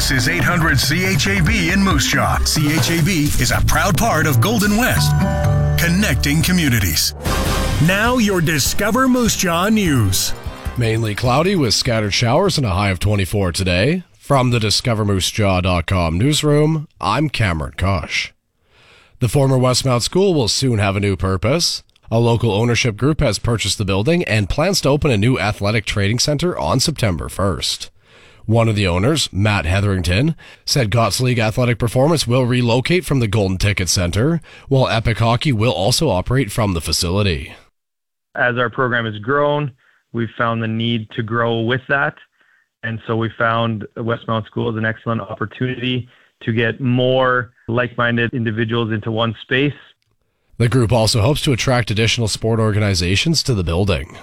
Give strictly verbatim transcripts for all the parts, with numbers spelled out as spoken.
This is eight hundred C H A B in Moose Jaw. C H A B is a proud part of Golden West, connecting communities. Now your Discover Moose Jaw news. Mainly cloudy with scattered showers and a high of twenty-four today. From the discover moose jaw dot com newsroom, I'm Cameron Kosh. The former Westmount School will soon have a new purpose. A local ownership group has purchased the building and plans to open a new athletic training center on September first. One of the owners, Matt Hetherington, said Gotts League Athletic Performance will relocate from the Golden Ticket Center, while Epic Hockey will also operate from the facility. As our program has grown, we've found the need to grow with that. And so we found Westmount School as an excellent opportunity to get more like-minded individuals into one space. The group also hopes to attract additional sport organizations to the building.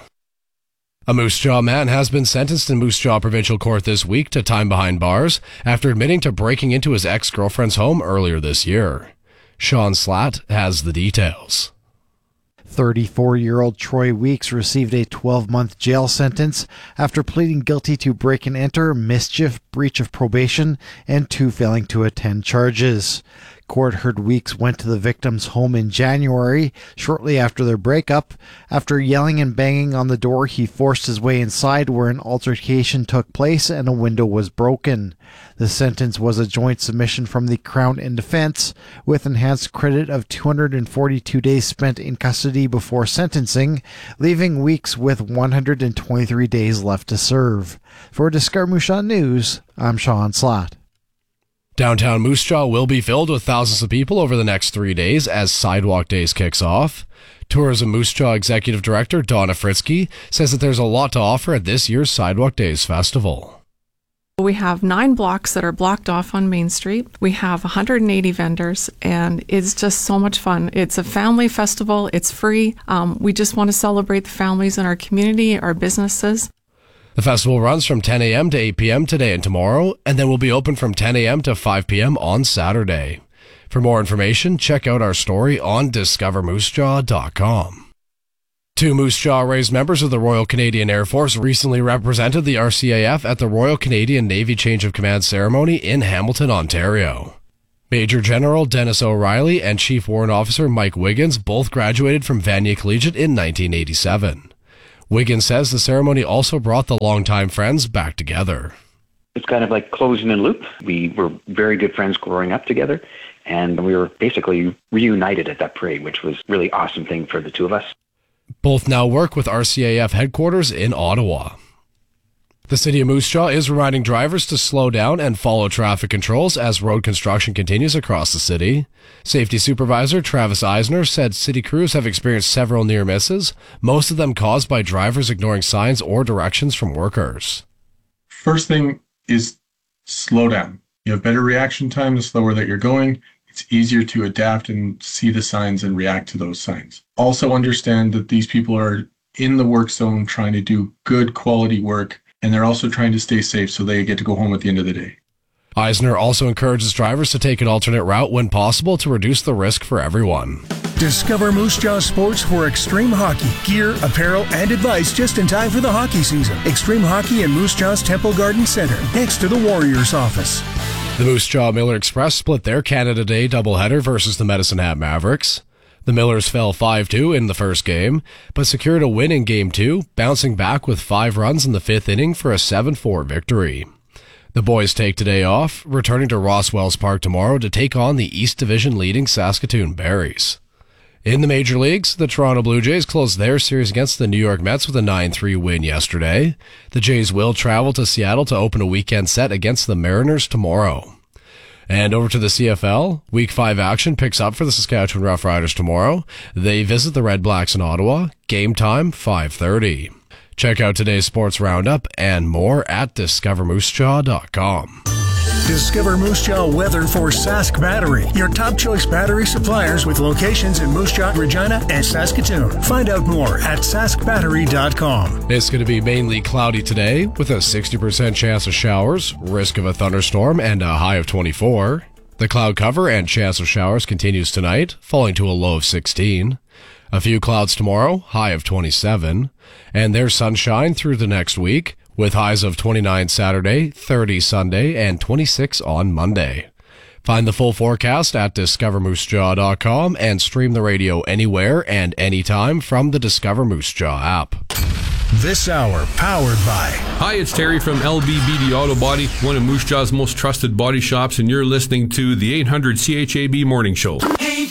A Moose Jaw man has been sentenced in Moose Jaw Provincial Court this week to time behind bars after admitting to breaking into his ex-girlfriend's home earlier this year. Sean Slatt has the details. thirty-four-year-old Troy Weeks received a twelve-month jail sentence after pleading guilty to break and enter, mischief, breach of probation, and two failing to attend charges. Court heard Weeks went to the victim's home in January, shortly after their breakup. After yelling and banging on the door, he forced his way inside where an altercation took place and a window was broken. The sentence was a joint submission from the Crown and defense, with enhanced credit of two hundred forty-two days spent in custody before sentencing, leaving Weeks with one hundred twenty-three days left to serve. For Discover Moose Jaw News, I'm Sean Slatt. Downtown Moose Jaw will be filled with thousands of people over the next three days as Sidewalk Days kicks off. Tourism Moose Jaw Executive Director Donna Fritzke says that there's a lot to offer at this year's Sidewalk Days Festival. We have nine blocks that are blocked off on Main Street. We have one hundred eighty vendors, and it's just so much fun. It's a family festival. It's free. Um, we just want to celebrate the families in our community, our businesses. The festival runs from ten a.m. to eight p.m. today and tomorrow, and then will be open from ten a.m. to five p.m. on Saturday. For more information, check out our story on discover moose jaw dot com. Two Moose Jaw raised members of the Royal Canadian Air Force recently represented the R C A F at the Royal Canadian Navy Change of Command ceremony in Hamilton, Ontario. Major General Dennis O'Reilly and Chief Warrant Officer Mike Wiggins both graduated from Vanier Collegiate in nineteen eighty-seven. Wiggins says the ceremony also brought the longtime friends back together. It's kind of like closing the loop. We were very good friends growing up together, and we were basically reunited at that parade, which was a really awesome thing for the two of us. Both now work with R C A F headquarters in Ottawa. The City of Moose Jaw is reminding drivers to slow down and follow traffic controls as road construction continues across the city. Safety Supervisor Travis Eisner said city crews have experienced several near misses, most of them caused by drivers ignoring signs or directions from workers. First thing is slow down. You have better reaction time the slower that you're going. It's easier to adapt and see the signs and react to those signs. Also understand that these people are in the work zone trying to do good quality work, and they're also trying to stay safe so they get to go home at the end of the day. Eisner also encourages drivers to take an alternate route when possible to reduce the risk for everyone. Discover Moose Jaw Sports for Extreme Hockey. Gear, apparel, and advice just in time for the hockey season. Extreme Hockey in Moose Jaw's Temple Garden Center, next to the Warriors office. The Moose Jaw Miller Express split their Canada Day doubleheader versus the Medicine Hat Mavericks. The Millers fell five two in the first game, but secured a win in Game two, bouncing back with five runs in the fifth inning for a seven four victory. The boys take today off, returning to Ross Wells Park tomorrow to take on the East Division leading Saskatoon Berries. In the major leagues, the Toronto Blue Jays closed their series against the New York Mets with a nine three win yesterday. The Jays will travel to Seattle to open a weekend set against the Mariners tomorrow. And over to the C F L, Week five action picks up for the Saskatchewan Roughriders tomorrow. They visit the Red Blacks in Ottawa. Game time, five thirty. Check out today's sports roundup and more at discover moose jaw dot com. Discover Moose Jaw weather for Sask Battery, your top choice battery suppliers with locations in Moose Jaw, Regina, and Saskatoon. Find out more at sask battery dot com. It's going to be mainly cloudy today with a sixty percent chance of showers, risk of a thunderstorm, and a high of twenty-four. The cloud cover and chance of showers continues tonight, falling to a low of sixteen. A few clouds tomorrow, high of twenty-seven. And there's sunshine through the next week, with highs of twenty-nine Saturday, thirty Sunday, and twenty-six on Monday. Find the full forecast at discover moose jaw dot com and stream the radio anywhere and anytime from the Discover Moose Jaw app. This hour powered by... Hi, it's Terry from L B B D Auto Body, one of Moose Jaw's most trusted body shops, and you're listening to the eight hundred C H A B Morning Show. Hey,